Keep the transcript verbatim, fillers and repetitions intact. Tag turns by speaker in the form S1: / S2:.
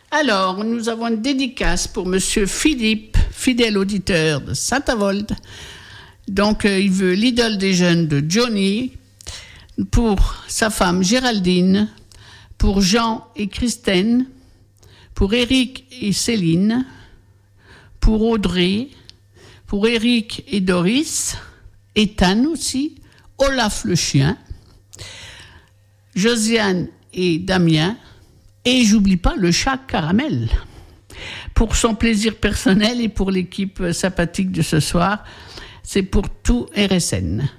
S1: Alors, nous avons une dédicace pour Monsieur Philippe, fidèle auditeur de Saint-Avold. Donc, euh, il veut l'idole des jeunes de Johnny, pour sa femme Géraldine, pour Jean et Christine, pour Éric et Céline, pour Audrey, pour Éric et Doris, Ethan aussi, Olaf le chien, Josiane et Damien, et j'oublie pas le chat Caramel. Pour son plaisir personnel et pour l'équipe sympathique de ce soir, c'est pour tout R S N.